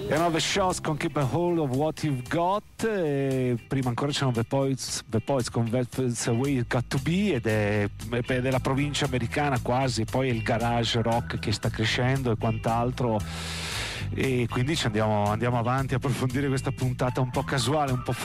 Erano The Shots con Keep a Hold of What You've Got, e prima ancora c'erano The Poets con That's the Way It Got to Be, ed è della provincia americana quasi, poi è il garage rock che sta crescendo e quant'altro, e quindi andiamo avanti a approfondire questa puntata un po' casuale, un po'